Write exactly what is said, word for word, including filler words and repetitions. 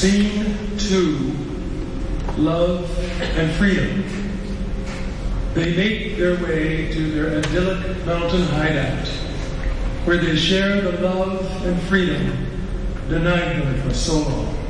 Scene two, love and freedom. They make their way to their idyllic mountain hideout, where they share the love and freedom denied them for so long.